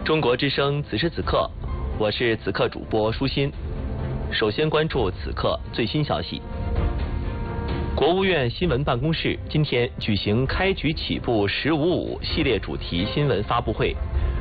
中国之声此时此刻，我是此刻主播舒心。首先关注此刻最新消息。国务院新闻办公室今天举行开局起步“1055”系列主题新闻发布会，